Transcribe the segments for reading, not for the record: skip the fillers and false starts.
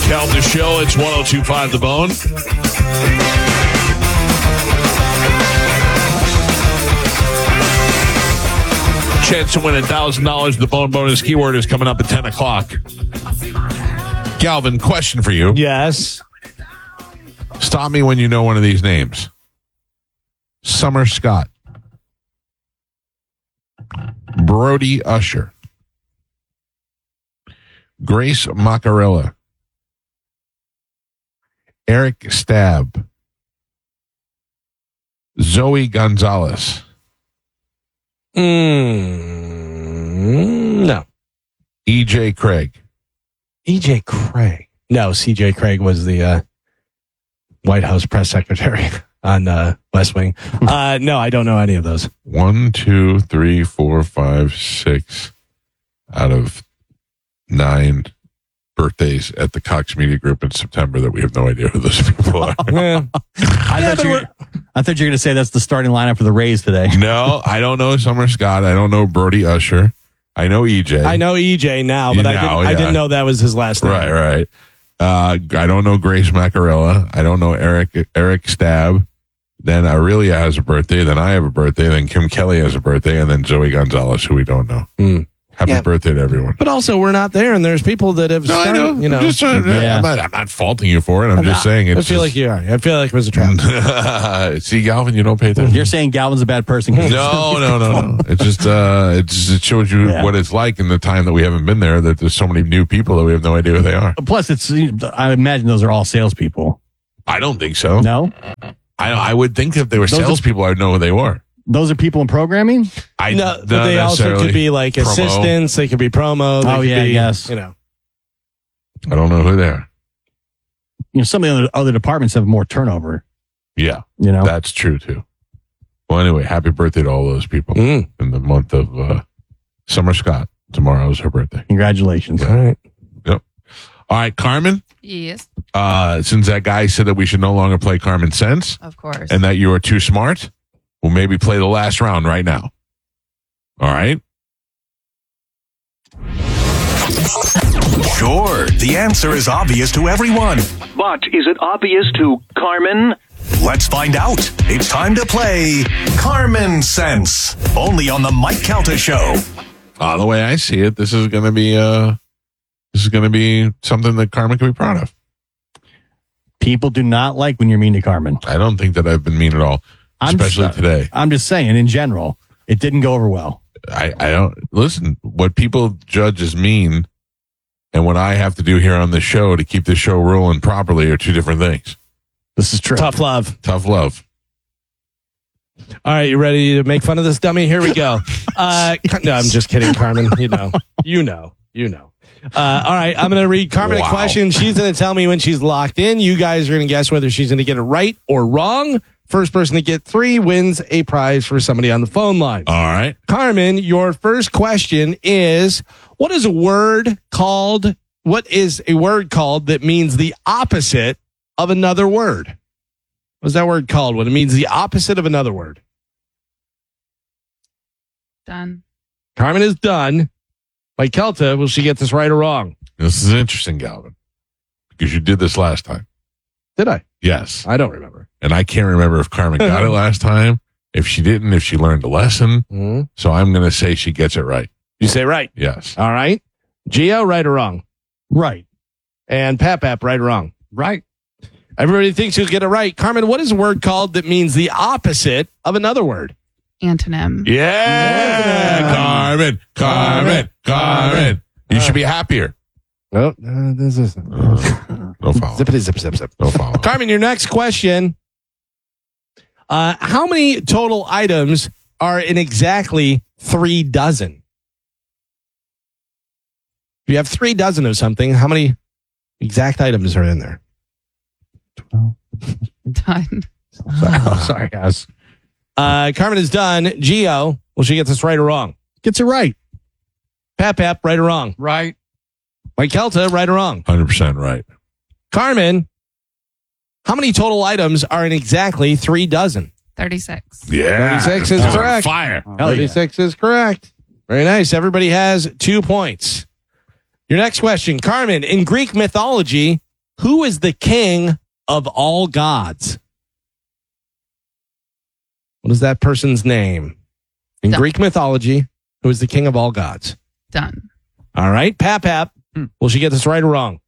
Calta Show. It's 102.5 The Bone. Chance to win $1,000. The Bone bonus keyword is coming up at 10 o'clock. Galvin, question for you. Yes. Stop me when you know one of these names. Summer Scott. Brody Usher. Grace Macarella. Eric Stab. Zoe Gonzalez. No. E.J. Craig. E.J. Craig. No, C.J. Craig was the White House press secretary on West Wing. No, I don't know any of those. 1, 2, 3, 4, 5, 6 out of 9 birthdays at the Cox Media Group in September that we have no idea who those people are. I thought you were going to say that's the starting lineup for the Rays today. No, I don't know Summer Scott. I don't know Brody Usher. I know EJ. I know EJ now, but I didn't know that was his last name. Right. I don't know Grace Macarella. I don't know Eric Stab. Then Aurelia has a birthday. Then I have a birthday. Then Kim Kelly has a birthday. And then Zoe Gonzalez, who we don't know. Happy birthday to everyone. But also, we're not there, and there's people that have started, I know. you know. I'm just trying to, I'm not faulting you for it. I'm just saying it's I feel like you are. I feel like it was a trap. See, Galvin, you don't pay attention. You're saying Galvin's a bad person. No. It shows you what it's like in the time that we haven't been there, that there's so many new people that we have no idea who they are. Plus, I imagine those are all salespeople. I don't think so. No? I would think if they were salespeople, I'd know who they were. Those are people in programming? No, but they also could be like assistants. They could be promo. I guess. You know. I don't know who they are. You know, some of the other departments have more turnover. Yeah. You know? That's true, too. Well, anyway, happy birthday to all those people in the month of Summer Scott. Tomorrow is her birthday. Congratulations. All right. Yep. All right, Carmen. Yes. Since that guy said that we should no longer play Carmen Sense. Of course. And that you are too smart. We'll maybe play the last round right now. All right? Sure, the answer is obvious to everyone. But is it obvious to Carmen? Let's find out. It's time to play Carmen Sense, only on the Mike Calta Show. The way I see it, this is going to be something that Carmen can be proud of. People do not like when you're mean to Carmen. I don't think that I've been mean at all. Especially today. I'm just saying, in general, it didn't go over well. I don't listen. What people judge as mean, and what I have to do here on the show to keep the show rolling properly are two different things. This is true. Tough love. All right, you ready to make fun of this dummy? Here we go. No, I'm just kidding, Carmen. You know. All right, I'm going to read Carmen a question. She's going to tell me when she's locked in. You guys are going to guess whether she's going to get it right or wrong. First person to get 3 wins a prize for somebody on the phone line. All right. Carmen, your first question is, what is a word called that means the opposite of another word? What's that word called when it means the opposite of another word? Done. Carmen is done. Like Kelta, will she get this right or wrong? This is interesting, Galvin, because you did this last time. Did I? Yes. I don't remember. And I can't remember if Carmen got it last time, if she didn't, if she learned a lesson. Mm-hmm. So I'm going to say she gets it right. You say right? Yes. All right. Gio, right or wrong? Right. And Pap, right or wrong? Right. Everybody thinks you'll get it right. Carmen, what is a word called that means the opposite of another word? Antonym. Yeah. Carmen. You should be happier. No, this is No follow. zippity zip zip zip. No follow. Carmen, your next question. How many total items are in exactly 3 dozen? If you have 3 dozen of something, how many exact items are in there? 12. Done. Sorry, guys. Carmen is done. Gio, will she get this right or wrong? Gets it right. Pap, right or wrong? Right. Mike Kelta, right or wrong? 100% right. Carmen, how many total items are in exactly 3 dozen? 36. Yeah. 36 is correct. Fire. 36 is correct. Very nice. Everybody has 2 points. Your next question. Carmen, in Greek mythology, who is the king of all gods? What is that person's name? In Done. Greek mythology, who is the king of all gods? Done. All right, Pap. Will she get this right or wrong?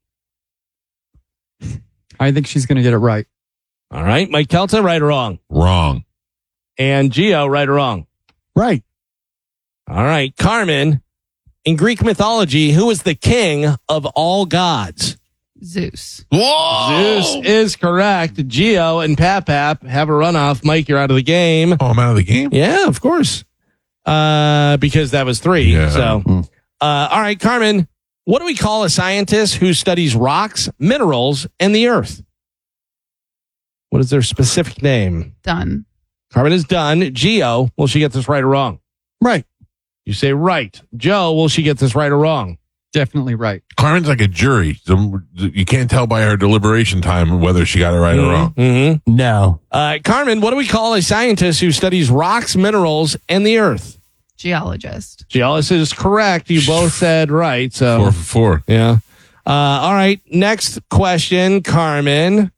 I think she's going to get it right. All right, Mike Kelta, right or wrong? Wrong. And Gio, right or wrong? Right. All right, Carmen. In Greek mythology, who is the king of all gods? Zeus. Whoa! Zeus is correct. Gio and Pap have a runoff. Mike, you're out of the game. Oh, I'm out of the game? Yeah, of course. Because that was 3. Yeah. So, all right, Carmen, what do we call a scientist who studies rocks, minerals, and the earth? What is their specific name? Done. Carmen is done. Gio, will she get this right or wrong? Right. You say right. Joe, will she get this right or wrong? Definitely right. Carmen's like a jury. So you can't tell by her deliberation time whether she got it right or wrong. Mm-hmm. No. Carmen, what do we call a scientist who studies rocks, minerals, and the earth? Geologist. Geologist is correct. You both said right. So 4 for 4. yeah. All right. Next question, Carmen.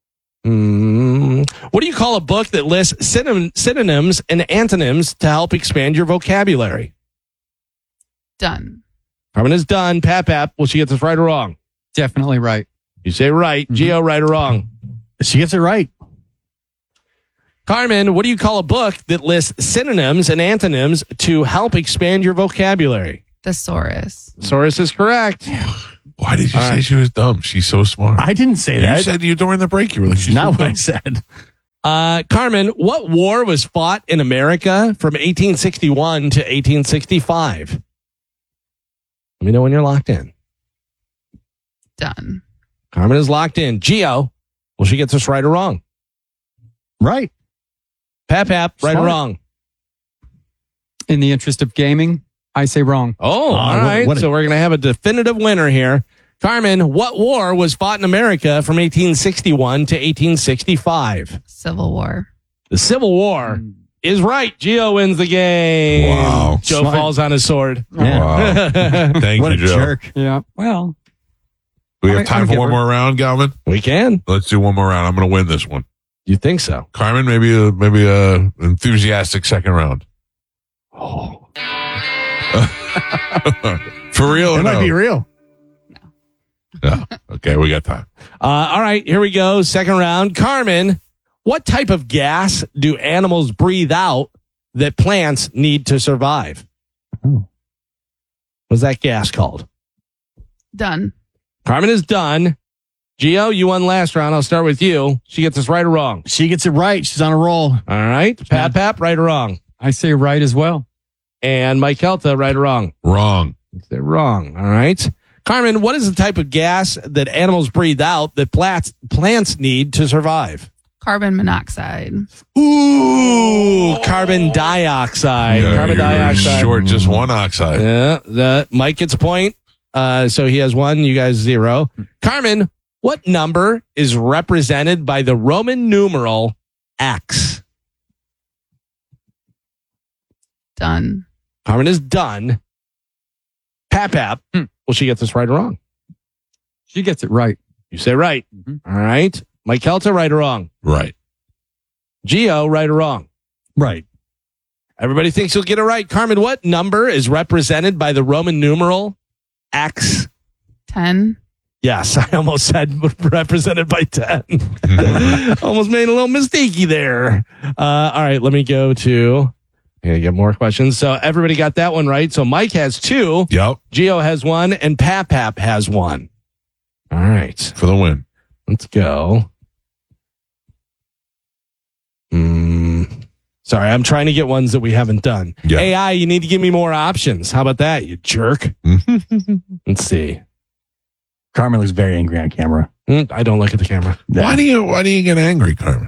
What do you call a book that lists synonyms and antonyms to help expand your vocabulary? Done. Carmen is done. Pap, will she get this right or wrong? Definitely right. You say right. Gio, right or wrong? She gets it right. Carmen, what do you call a book that lists synonyms and antonyms to help expand your vocabulary? Thesaurus. Soros is correct. Why did you say she was dumb? She's so smart. I didn't say that. You said you during the break. You were like, she's Not so what I dumb. said. Carmen, what war was fought in America from 1861 to 1865? Let me know when you're locked in. Done. Carmen is locked in. Gio, will she get this right or wrong? Right. Pap, right Smart. or wrong? In the interest of gaming, I say wrong. Oh, all right. what a- So we're going to have a definitive winner here. Carmen, what war was fought in America from 1861 to 1865? Civil War. The Civil War is right. Gio wins the game. Wow. Joe Smart. falls on his sword. Wow. Thank What you, a Joe. jerk. Yeah. Well, We have I time for get one her. more round, Galvin? We can. Let's do one more round. I'm going to win this one. You think so? Carmen, maybe a enthusiastic second round. Oh. For real or It might no? be real. No. Okay, we got time. All right, here we go. Second round. Carmen, what type of gas do animals breathe out that plants need to survive? What's that gas called? Done. Carmen is done. Gio, you won last round. I'll start with you. She gets this right or wrong? She gets it right. She's on a roll. All right. Pap, right or wrong? I say right as well. And Mike Kelta, right or wrong? Wrong. They're wrong. All right. Carmen, what is the type of gas that animals breathe out that plants need to survive? Carbon monoxide. Ooh, carbon dioxide. Yeah, Carbon you're dioxide. short just one oxide. Yeah, Mike gets a point. So he has 1, you guys 0. Carmen, what number is represented by the Roman numeral X? Done. Carmen is done. Pap, will she get this right or wrong? She gets it right. You say right. All right. Mike Kelta, right or wrong? Right. Gio, right or wrong? Right. Everybody thinks you'll get it right. Carmen, what number is represented by the Roman numeral X? 10. Yes, I almost said represented by 10. Almost made a little mistakey there. All right, let me go to, I get more questions. So everybody got that one right. So Mike has 2, Yep. Gio has 1, and Pap has 1. All right, For the win. let's go. Sorry, I'm trying to get ones that we haven't done. Yeah. AI, you need to give me more options. How about that, you jerk? Let's see. Carmen looks very angry on camera. I don't look at the camera. Why do you get angry, Carmen?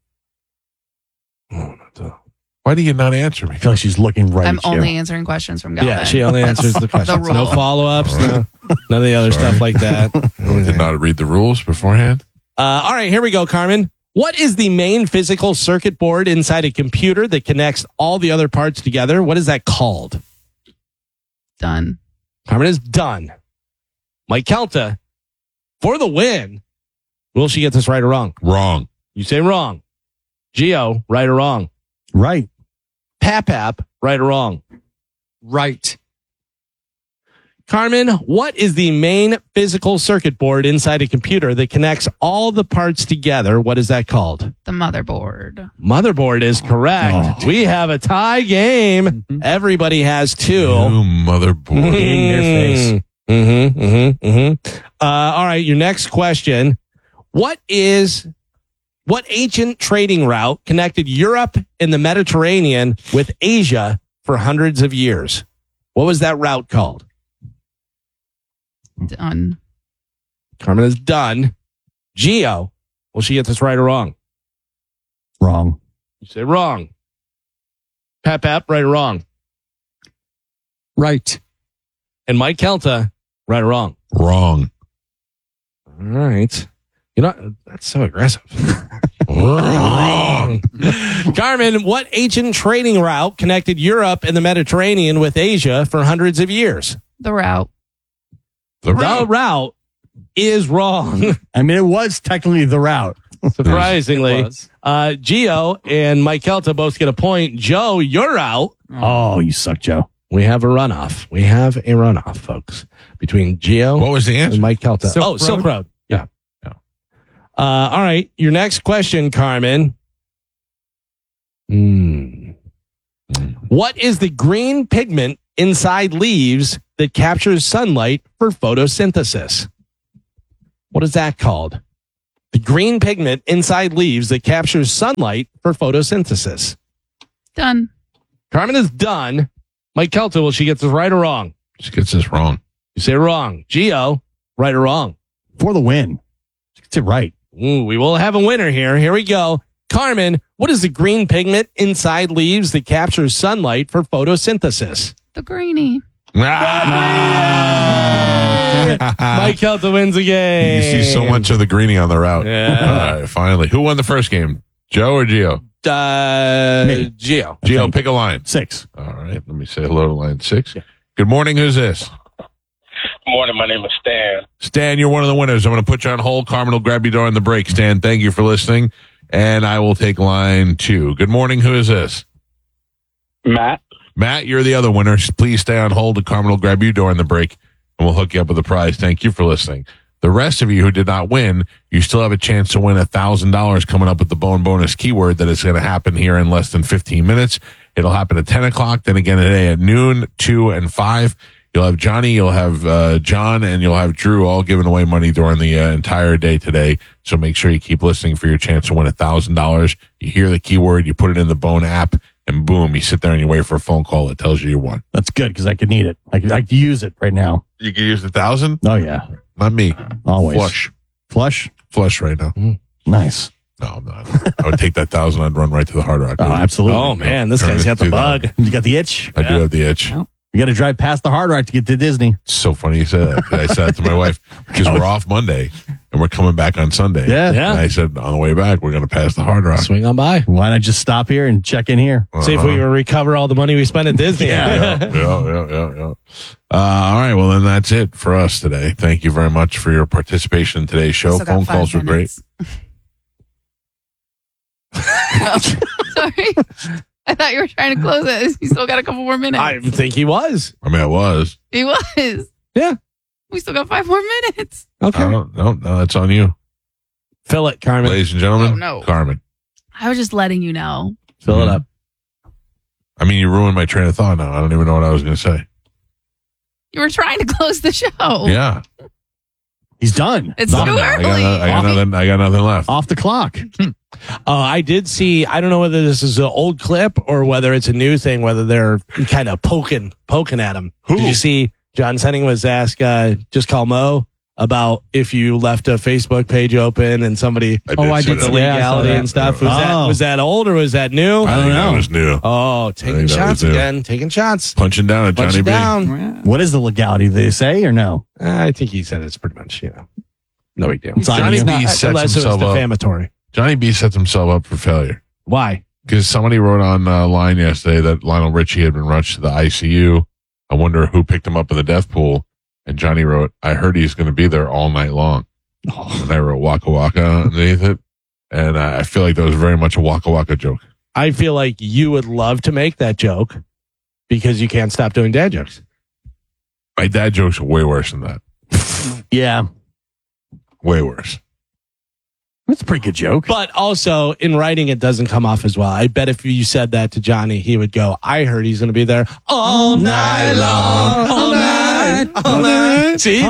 Why do you not answer me? I feel like she's looking right I'm at you. only answering questions from Galvin. Yeah, she only answers the questions. No rule. follow-ups, none of the other Sorry. stuff like that. I did not read the rules beforehand. All right, here we go, Carmen. What is the main physical circuit board inside a computer that connects all the other parts together? What is that called? Done. Carmen is done. Mike Kelta, for the win, will she get this right or wrong? Wrong. You say wrong. Gio, right or wrong? Right. Pap, right or wrong? Right. Carmen, what is the main physical circuit board inside a computer that connects all the parts together? What is that called? The motherboard. Motherboard is correct. We have a tie game. Everybody has 2. You motherboard. In your face. All right, your next question. What ancient trading route connected Europe and the Mediterranean with Asia for hundreds of years? What was that route called? Done. Carmen is done. Gio, will she get this right or wrong? Wrong. You say wrong. Pap, right or wrong? Right. And Mike Kelta, right or wrong? Wrong. All right. You know, that's so aggressive. Wrong. Carmen, what ancient trading route connected Europe and the Mediterranean with Asia for hundreds of years? The route. The The route is wrong. I mean, it was technically the route. Surprisingly. It was. Gio and Mike Kelta both get a point. Joe, you're out. Oh, you suck, Joe. We have a runoff, folks, between Gio What was the answer? and Mike Kelta. Silk Silk Road? Road. Yeah. All right. Your next question, Carmen. What is the green pigment inside leaves that captures sunlight for photosynthesis? What is that called? The green pigment inside leaves that captures sunlight for photosynthesis. Done. Carmen is done. Mike Kelta, will she get this right or wrong? She gets this wrong. You say wrong. Gio, right or wrong? For the win. It's it right. Ooh, we will have a winner here. Here we go. Carmen, what is the green pigment inside leaves that captures sunlight for photosynthesis? The greenie. Mike Kelta wins the game. You see so much of the greenie on the route. Yeah. All right, finally. Who won the first game? Joe or Gio? Me. Gio. Gio, pick a line. 6. All right. Let me say hello to line 6. Good morning. Who's this? Good morning. My name is Stan. Stan, you're one of the winners. I'm going to put you on hold. Carmen will grab you during the break. Stan, thank you for listening. And I will take line 2. Good morning. Who is this? Matt. Matt, you're the other winner. Please stay on hold and Carmen will grab you during the break and we'll hook you up with a prize. Thank you for listening. The rest of you who did not win, you still have a chance to win $1,000 coming up with the Bone Bonus keyword that is going to happen here in less than 15 minutes. It'll happen at 10 o'clock, then again today at noon, 2, and 5. You'll have Johnny, you'll have John, and you'll have Drew all giving away money during the entire day today. So make sure you keep listening for your chance to win $1,000. You hear the keyword, you put it in the Bone app, and boom, you sit there and you wait for a phone call that tells you won. That's good because I could need it. I could use it right now. You can use 1,000? Oh, yeah. Not me. Always. Flush. Flush right now. Nice. No, I'm not. I would take that 1,000. I'd run right to the Hard Rock. Oh, absolutely. Oh, man, this Turn guy's it got the to bug. You got the itch? I do have the itch. You got to drive past the Hard Rock to get to Disney. It's so funny you said that. I said that to my wife because we're off Monday and we're coming back on Sunday. Yeah. Yeah. And I said on the way back we're going to pass the Hard Rock. Swing on by. Why not just stop here and check in here? See if we can recover all the money we spent at Disney. Yeah. All right. Well, then that's it for us today. Thank you very much for your participation in today's show. Still got Phone 5 calls were great. minutes. Sorry. I thought you were trying to close it. You still got a couple more minutes. I think he was. I mean, I was. He was. Yeah. We still got 5 more minutes. Okay. No, that's on you. Fill it, Carmen. Ladies and gentlemen, Oh, no. Carmen. I was just letting you know. Fill it up. I mean, you ruined my train of thought now. I don't even know what I was going to say. You were trying to close the show. Yeah. He's done. It's Done too now. early. I got nothing left. Off the clock. I did see, I don't know whether this is an old clip or whether it's a new thing, whether they're kind of poking at him. Who? Did you see John Senning was asked, just call Mo about if you left a Facebook page open and somebody, I I see did the that. see that. legality Yeah, I saw and stuff. that. Was that old or was that new? I think that know. was new. Oh, taking think that shots was new. again. Taking shots. Punching down at Punch Johnny it B. down. What is the legality? Did they say or no? I think he said it's pretty much, no big deal. It's on Johnny you. B sets Unless it was himself up. defamatory. Johnny B sets himself up for failure. Why? Because somebody wrote on line yesterday that Lionel Richie had been rushed to the ICU. I wonder who picked him up in the death pool. And Johnny wrote, I heard he's going to be there all night long. And I wrote Waka Waka underneath it. And I feel like that was very much a Waka Waka joke. I feel like you would love to make that joke because you can't stop doing dad jokes. My dad jokes are way worse than that. Yeah. Way worse. That's a pretty good joke. But also, in writing, it doesn't come off as well. I bet if you said that to Johnny, he would go, I heard he's going to be there all night long, all night, all night. See?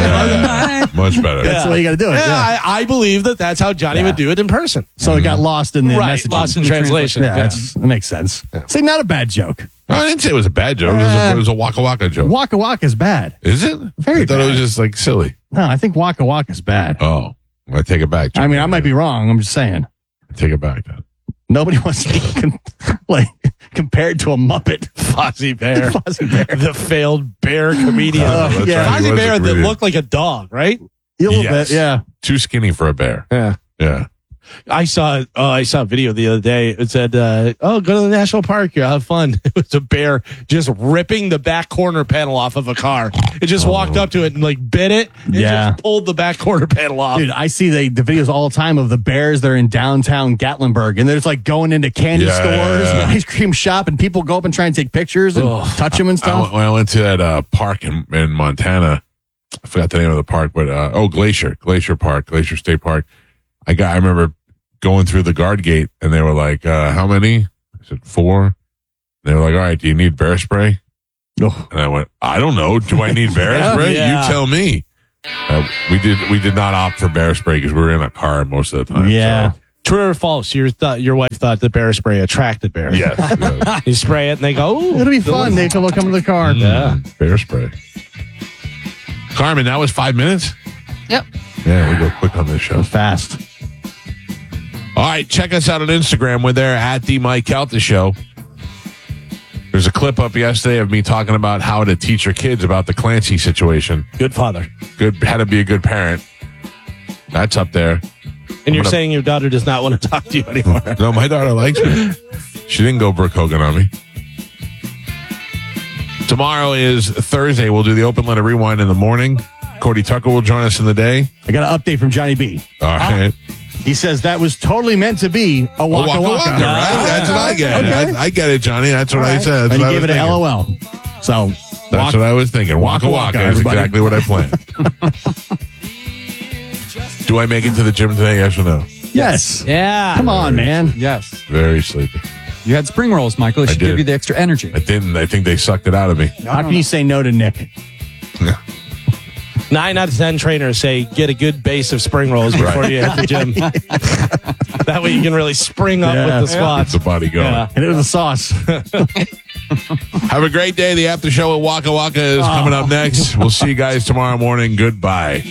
Much better. That's the way you got to do it. Yeah, I believe that that's how Johnny would do it in person. So it got lost in the message. Lost in translation. Yeah, that makes sense. See, not a bad joke. I didn't say it was a bad joke. It was a Waka Waka joke. Waka Waka is bad. Is it? Very I thought bad. it was just like silly. No, I think Waka Waka is bad. Oh, I take it back. I mean, I might be wrong. I'm just saying. Take it back then. Nobody wants to be compared to a Muppet. Fozzie Bear. Fozzie Bear. The failed bear comedian. That's yeah. right. He Fozzie was Bear a that comedian. looked like a dog, right? A little Yes. bit, yeah. Too skinny for a bear. Yeah. Yeah. I saw a video the other day. It said, go to the national park. You'll have fun. It was a bear just ripping the back corner panel off of a car. It just walked up to it and like bit it and just pulled the back corner panel off. Dude, I see the videos all the time of the bears that are in downtown Gatlinburg, and they're just like going into candy stores and ice cream shop, and people go up and try and take pictures and touch them and stuff. When I went to that park in Montana, I forgot the name of the park, but Glacier Park, Glacier State Park. I remember going through the guard gate, and they were like, "How many?" I said 4. And they were like, "All right, do you need bear spray?" Oh. And I went, "I don't know. Do I need bear spray? Yeah. You tell me." We did not opt for bear spray because we were in a car most of the time. Yeah. So, True or false? Your wife thought that bear spray attracted bears. yes. You spray it and they go, ooh. It'll be fun. They can look come to the car. Yeah. Bear spray. Carmen, that was 5 minutes. Yep. Yeah, we go quick on this show. Fast. All right, check us out on Instagram. We're there at the Mike Calta Show. There's a clip up yesterday of me talking about how to teach your kids about the Clancy situation. Good father. How to be a good parent. That's up there. And you're saying your daughter does not want to talk to you anymore. No, my daughter likes me. She didn't go Brooke Hogan on me. Tomorrow is Thursday. We'll do the open letter rewind in the morning. Cody Tucker will join us in the day. I got an update from Johnny B. All right. He says that was totally meant to be a Waka Waka. Right? That's what I get. Okay. I get it, Johnny. That's what I said. That's And what he I gave was it an thinking. LOL. So That's what I was thinking. Waka Waka is everybody. exactly what I planned. Do I make it to the gym today? Yes or no? yes. Yeah. Come on, man. Yes. Very sleepy. You had spring rolls, Michael. It should did. give you the extra energy. I didn't. I think they sucked it out of me. How can you say no to Nick? 9 out of 10 trainers say get a good base of spring rolls before you hit the gym. That way you can really spring up with the Gets squats. the body going. Yeah. And it was a sauce. Have a great day. The after show at Waka Waka is coming up next. We'll see you guys tomorrow morning. Goodbye.